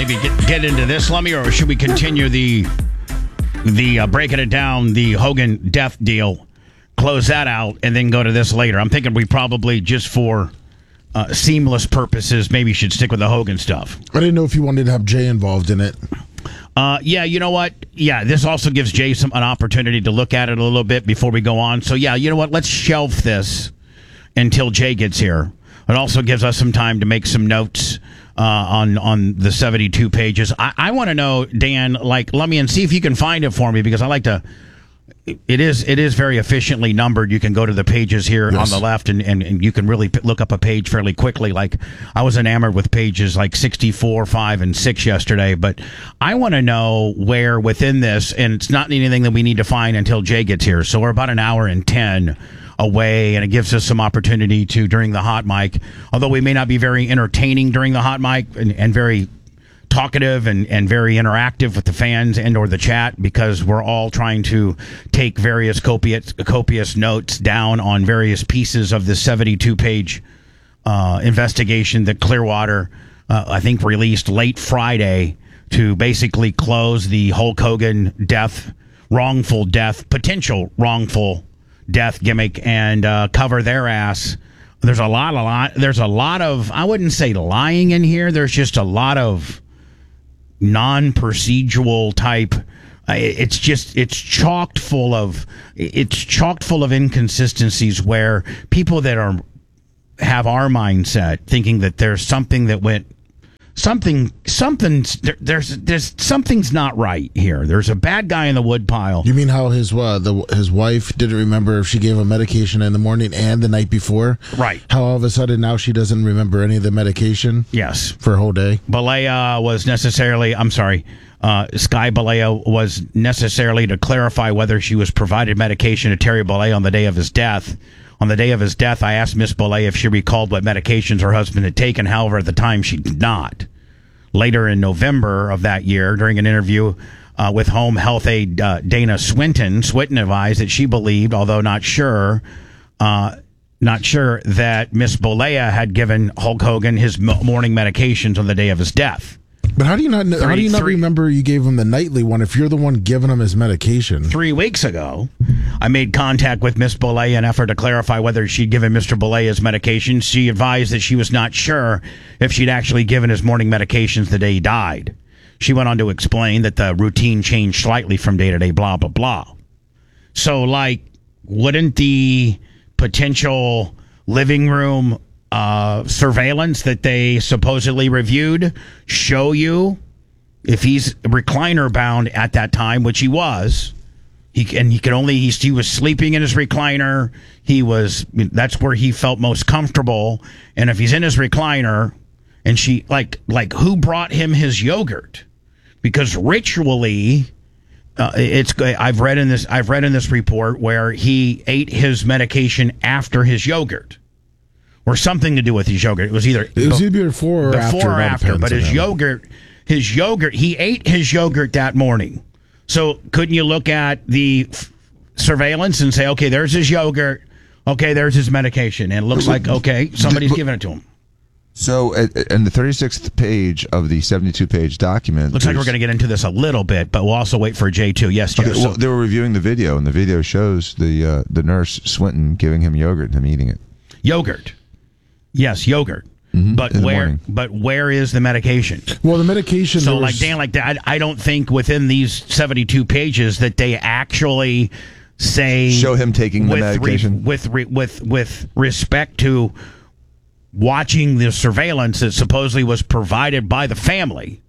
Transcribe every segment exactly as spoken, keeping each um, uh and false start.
maybe get, get into this, Lummy, or should we continue the the uh, breaking it down, the Hogan death deal, close that out, and then go to this later? I'm thinking we probably, just for uh, seamless purposes, maybe should stick with the Hogan stuff. I didn't know if you wanted to have Jay involved in it. Uh, yeah, you know what? Yeah, this also gives Jay some an opportunity to look at it a little bit before we go on. So, yeah, you know what? Let's shelve this until Jay gets here. It also gives us some time to make some notes uh, on on the seventy-two pages. I, I want to know, Dan, like, let me and see if you can find it for me, because I like to. It is it is very efficiently numbered. You can go to the pages here yes. on the left, and, and, and you can really p- look up a page fairly quickly. Like, I was enamored with pages like sixty-four, five, and six yesterday. But I want to know where within this, and it's not anything that we need to find until Jay gets here. So we're about an hour and ten away, and it gives us some opportunity to, during the hot mic, although we may not be very entertaining during the hot mic and, and very talkative and, and very interactive with the fans and or the chat, because we're all trying to take various copious, copious notes down on various pieces of the seventy-two page uh, investigation that Clearwater, uh, I think, released late Friday to basically close the Hulk Hogan death, wrongful death, potential wrongful death gimmick, and uh, cover their ass. There's a lot, a lot. There's a lot of, I wouldn't say lying in here. There's just a lot of non-procedural type. Uh, it's just, it's chocked full of, it's chocked full of inconsistencies where people that are have our mindset thinking that there's something that went. Something, something's there, there's, there's something's not right here. There's a bad guy in the woodpile. You mean how his uh, the his wife didn't remember if she gave him medication in the morning and the night before? Right. How all of a sudden now she doesn't remember any of the medication? Yes. For a whole day. Balea was necessarily. I'm sorry. Uh, Sky Balea was necessarily to clarify whether she was provided medication to Terry Balea on the day of his death. On the day of his death, I asked Miss Balea if she recalled what medications her husband had taken. However, at the time, she did not. Later in November of that year, during an interview uh, with home health aide uh, Dana Swinton, Swinton advised that she believed, although not sure, uh, not sure that Miss Balea had given Hulk Hogan his morning medications on the day of his death. But how do you not know, three, how do you not three, remember you gave him the nightly one if you're the one giving him his medication? Three weeks ago, I made contact with Miss Balea in an effort to clarify whether she'd given Mister Balea his medications. She advised that she was not sure if she'd actually given his morning medications the day he died. She went on to explain that the routine changed slightly from day to day, blah, blah, blah. So, like, wouldn't the potential living room Uh, surveillance that they supposedly reviewed show you if he's recliner bound at that time, which he was, he and he could only he, he was sleeping in his recliner. He was that's where he felt most comfortable. And if he's in his recliner, and she like like who brought him his yogurt? Because ritually, uh, it's I've read in this I've read in this report where he ate his medication after his yogurt. Or something to do with his yogurt. It was either it was either before or before after, or after. But his yogurt, his yogurt, he ate his yogurt that morning. So couldn't you look at the f- surveillance and say, okay, there's his yogurt, okay, there's his medication, and it looks like okay, somebody's giving it to him. So, in the thirty-sixth page of the seventy-two page document, looks like we're going to get into this a little bit, but we'll also wait for J two. Yes, Joe. Okay, well, they were reviewing the video, and the video shows the uh, the nurse Swinton giving him yogurt and him eating it. Yogurt. Yes, yogurt. Mm-hmm. But where? Morning. But where is the medication? Well, the medication. So, was... like Dan, like that, I, I don't think within these seventy-two pages that they actually say show him taking the with medication re, with re, with with respect to watching the surveillance that supposedly was provided by the family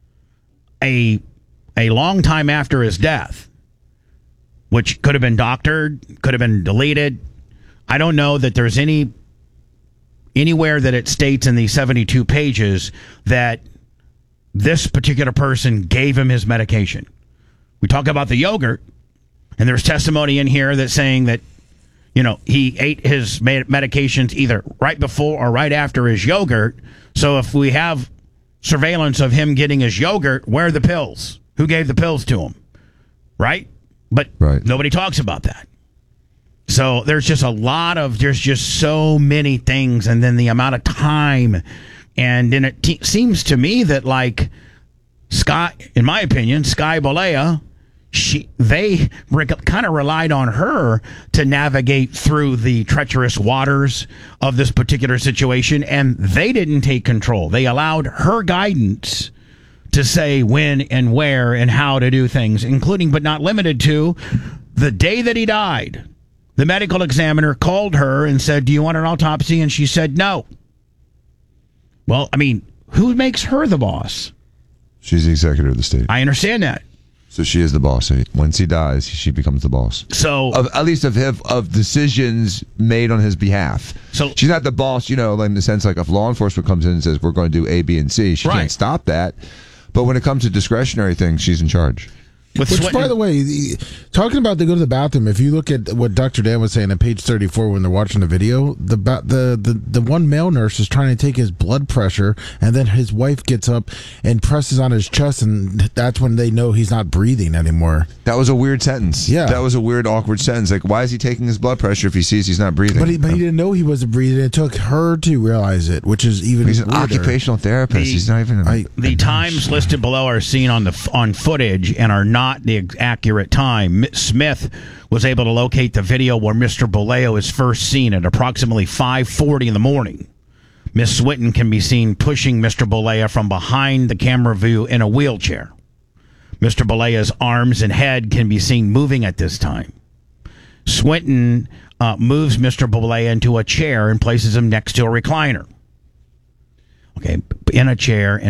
a a long time after his death, which could have been doctored, could have been deleted. I don't know that there's any. Anywhere that it states in these seventy-two pages that this particular person gave him his medication. We talk about the yogurt, and there's testimony in here that's saying that, you know, he ate his medications either right before or right after his yogurt. So if we have surveillance of him getting his yogurt, where are the pills? Who gave the pills to him? Right? But right. Nobody talks about that. So there's just a lot of, there's just so many things, and then the amount of time, and then it te- seems to me that, like, Sky, in my opinion, Sky Balea, she they re- kind of relied on her to navigate through the treacherous waters of this particular situation, and they didn't take control. They allowed her guidance to say when and where and how to do things, including but not limited to the day that he died. The medical examiner called her and said, "Do you want an autopsy?" And she said no. Well, I mean, who makes her the boss? She's the executor of the state. I understand that. So she is the boss. Once he dies, she becomes the boss. So, of, at least of him, of decisions made on his behalf. So she's not the boss, you know, in the sense like if law enforcement comes in and says we're going to do A, B, and C, she right. can't stop that. But when it comes to discretionary things, she's in charge. With Which, Swinton, by the way, the, talking about they go to the bathroom, if you look at what Doctor Dan was saying on page thirty-four when they're watching the video, the, ba- the the the one male nurse is trying to take his blood pressure, and then his wife gets up and presses on his chest, and that's when they know he's not breathing anymore. That was a weird sentence. Yeah. That was a weird, awkward sentence. Like, why is he taking his blood pressure if he sees he's not breathing? But he, but he didn't know he wasn't breathing. It took her to realize it, which is even He's an weirder. occupational therapist. The- he's not even... A, I- the times listed below are seen on the on footage and are not the ex- accurate time. M- Smith was able to locate the video where Mister Boleo is first seen at approximately five forty in the morning. Miss Swinton can be seen pushing Mister Bolea from behind the camera view in a wheelchair. Mister Bolea's arms and head can be seen moving at this time. Swinton uh, moves Mister Bolea into a chair and places him next to a recliner. Okay, in a chair. And